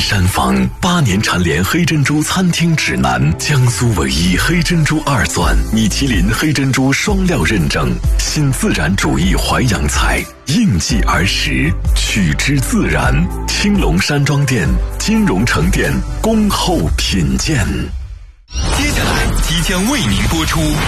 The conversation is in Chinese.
山坊，8年蝉联黑珍珠餐厅指南，江苏唯一黑珍珠2钻，米其林黑珍珠双料认证，新自然主义淮扬菜，应季而食，取之自然。青龙山庄店、金融城店恭候品鉴。 接下来即将为您播出